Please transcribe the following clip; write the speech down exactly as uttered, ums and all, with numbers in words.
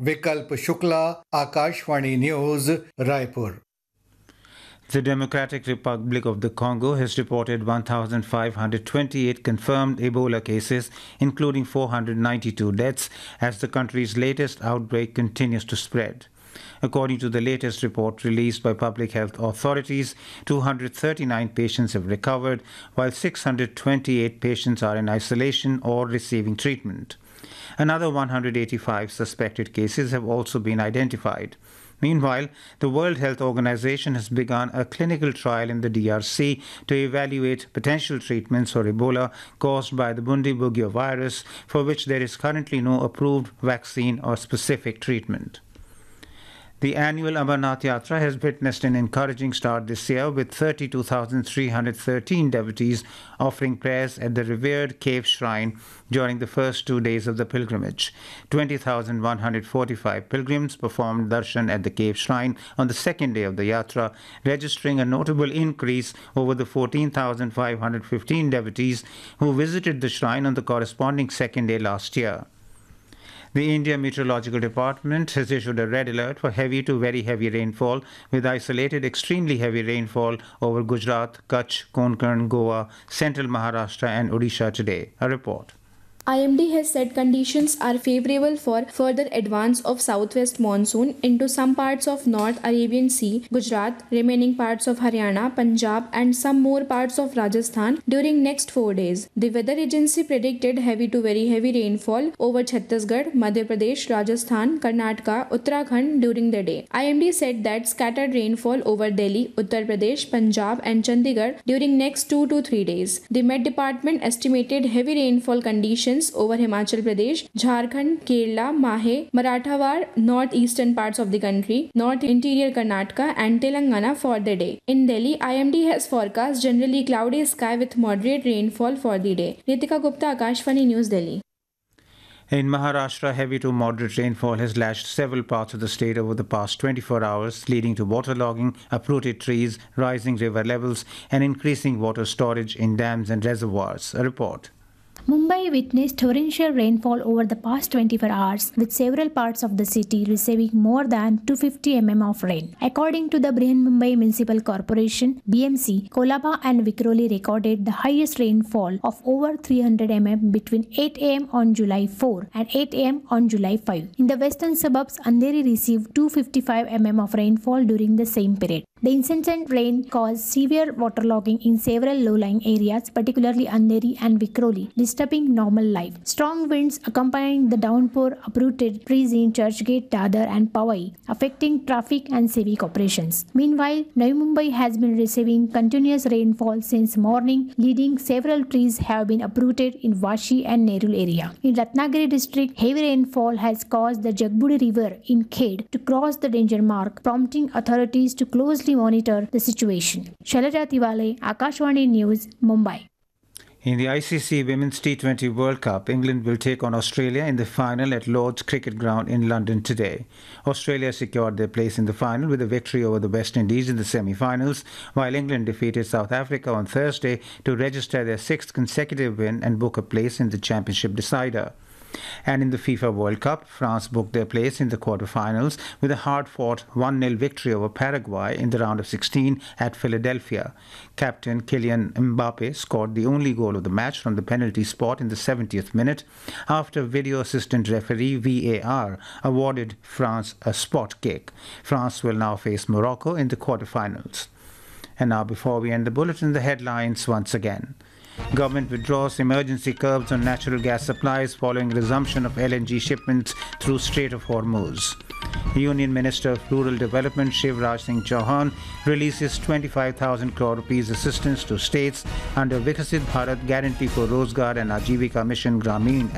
विकल्प Shukla, Akashvani news, Raipur. The Democratic Republic of the Congo has reported one thousand five hundred twenty-eight confirmed Ebola cases, including four hundred ninety-two deaths, as the country's latest outbreak continues to spread. According to the latest report released by public health authorities, two hundred thirty-nine patients have recovered, while six hundred twenty-eight patients are in isolation or receiving treatment. Another one hundred eighty-five suspected cases have also been identified. Meanwhile, the World Health Organization has begun a clinical trial in the D R C to evaluate potential treatments for Ebola caused by the Bundibugyo virus, for which there is currently no approved vaccine or specific treatment. The annual Amarnath Yatra has witnessed an encouraging start this year, with thirty-two thousand three hundred thirteen devotees offering prayers at the revered cave shrine during the first two days of the pilgrimage. twenty thousand one hundred forty-five pilgrims performed darshan at the cave shrine on the second day of the yatra, registering a notable increase over the fourteen thousand five hundred fifteen devotees who visited the shrine on the corresponding second day last year. The India Meteorological Department has issued a red alert for heavy to very heavy rainfall, with isolated extremely heavy rainfall over Gujarat, Kutch, Konkan, Goa, central Maharashtra and Odisha today. A report. I M D has said conditions are favorable for further advance of southwest monsoon into some parts of North Arabian Sea, Gujarat, remaining parts of Haryana, Punjab and some more parts of Rajasthan during next four days. The weather agency predicted heavy to very heavy rainfall over Chhattisgarh, Madhya Pradesh, Rajasthan, Karnataka, Uttarakhand during the day. I M D said that scattered rainfall over Delhi, Uttar Pradesh, Punjab and Chandigarh during next two to three days. The Met Department estimated heavy rainfall conditions over Himachal Pradesh, Jharkhand, Kerala, Mahe, Marathwada, northeastern parts of the country, north interior Karnataka and Telangana for the day. In Delhi, I M D has forecast generally cloudy sky with moderate rainfall for the day. Ritika Gupta, Akashvani News, Delhi. In Maharashtra, heavy to moderate rainfall has lashed several parts of the state over the past twenty-four hours, leading to waterlogging, uprooted trees, rising river levels and increasing water storage in dams and reservoirs. A report. Mumbai witnessed torrential rainfall over the past twenty-four hours, with several parts of the city receiving more than two hundred fifty millimeters of rain. According to the Brihanmumbai Municipal Corporation, B M C, Kolaba and Vikhroli recorded the highest rainfall of over three hundred millimeters between eight a m on July fourth and eight a m on July fifth. In the western suburbs, Andheri received two hundred fifty-five millimeters of rainfall during the same period. The incessant rain caused severe waterlogging in several low-lying areas, particularly Andheri and Vikhroli, disturbing normal life. Strong winds accompanying the downpour uprooted trees in Churchgate, Dadar and Powai, affecting traffic and civic operations. Meanwhile, Navi Mumbai has been receiving continuous rainfall since morning, leading several trees have been uprooted in Vashi and Nerul area. In Ratnagiri district, heavy rainfall has caused the Jagbudi river in Khed to cross the danger mark, prompting authorities to closely monitor the situation. Shailaja Tiwale, Akashvani News, Mumbai. In the I C C Women's T twenty World Cup, England will take on Australia in the final at Lord's Cricket Ground in London today. Australia secured their place in the final with a victory over the West Indies in the semi-finals, while England defeated South Africa on Thursday to register their sixth consecutive win and book a place in the championship decider. And in the FIFA World Cup, France booked their place in the quarter-finals with a hard-fought one nil victory over Paraguay in the round of sixteen at Philadelphia. Captain Kylian Mbappe scored the only goal of the match from the penalty spot in the seventieth minute after video assistant referee V A R awarded France a spot kick. France will now face Morocco in the quarter-finals. And now, before we end the bulletin, the headlines once again. Government withdraws emergency curbs on natural gas supplies following resumption of L N G shipments through Strait of Hormuz. Union Minister of Rural Development Shivraj Singh Chauhan releases twenty-five thousand crore rupees assistance to states under Vikasit Bharat Guarantee for Rozgar and Ajivika Mission Grameen